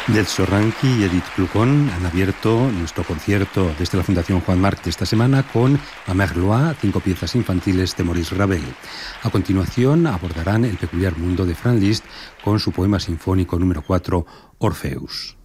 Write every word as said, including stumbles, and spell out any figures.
Delso Ranqui y Edith Clucón han abierto nuestro concierto desde la Fundación Juan March de esta semana con Ma Mère Loire, cinco piezas infantiles de Maurice Ravel. A continuación abordarán el peculiar mundo de Franz Liszt con su poema sinfónico número cuatro, Orfeus.